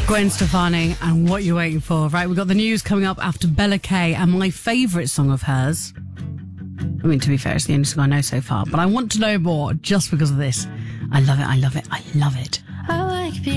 Gwen Stefani and What You Waiting For. Right, we've got the news coming up after Bella Kay and my favourite song of hers. I mean, to be fair, it's the only song I know so far, but I want to know more just because of this. I love it, I love it, I love it. I like being